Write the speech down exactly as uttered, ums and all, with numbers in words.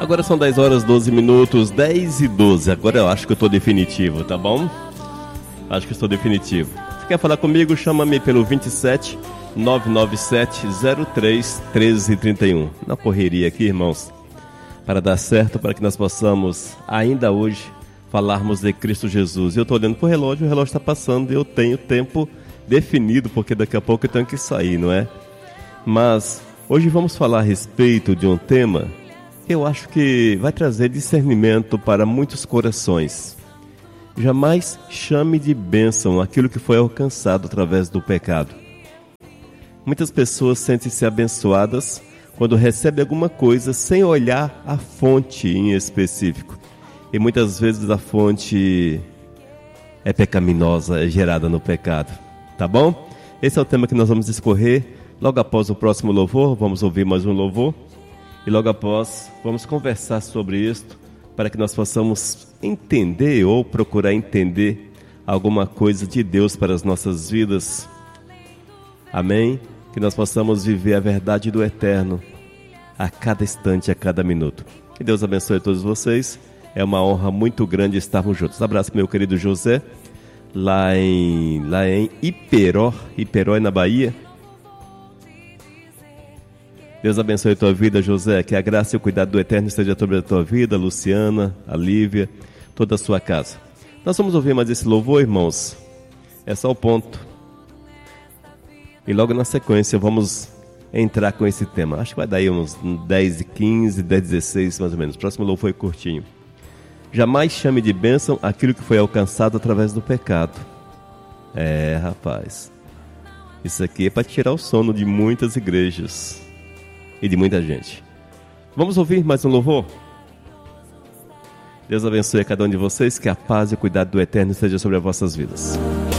Agora são dez horas, doze minutos, dez e doze. Agora eu acho que eu estou definitivo, tá bom? Acho que estou definitivo. Se quer falar comigo, chama-me pelo vinte e sete, nove nove sete, zero três, treze trinta e um. Na correria aqui, irmãos, para dar certo, para que nós possamos, ainda hoje, falarmos de Cristo Jesus. Eu estou olhando para o relógio, o relógio está passando e eu tenho tempo definido, porque daqui a pouco eu tenho que sair, não é? Mas hoje vamos falar a respeito de um tema que eu acho que vai trazer discernimento para muitos corações. Jamais chame de bênção aquilo que foi alcançado através do pecado. Muitas pessoas sentem-se abençoadas quando recebem alguma coisa sem olhar a fonte em específico. E muitas vezes a fonte é pecaminosa, é gerada no pecado. Tá bom? Esse é o tema que nós vamos discorrer. Logo após o próximo louvor, vamos ouvir mais um louvor. E logo após, vamos conversar sobre isto, para que nós possamos entender ou procurar entender alguma coisa de Deus para as nossas vidas. Amém? Que nós possamos viver a verdade do eterno a cada instante, a cada minuto. Que Deus abençoe a todos vocês. É uma honra muito grande estarmos juntos. Um abraço, meu querido José, lá em, lá em Iperó, Iperó é na Bahia. Deus abençoe a tua vida, José, que a graça e o cuidado do Eterno esteja sobre a tua vida, Luciana, a Lívia, toda a sua casa. Nós vamos ouvir mais esse louvor, irmãos. É só o ponto. E logo na sequência vamos entrar com esse tema. Acho que vai dar aí uns dez e quinze, dez e dezesseis mais ou menos. O próximo louvor foi curtinho. Jamais chame de bênção aquilo que foi alcançado através do pecado. É, rapaz. Isso aqui é para tirar o sono de muitas igrejas e de muita gente. Vamos ouvir mais um louvor? Deus abençoe a cada um de vocês, que a paz e o cuidado do Eterno esteja sobre as vossas vidas.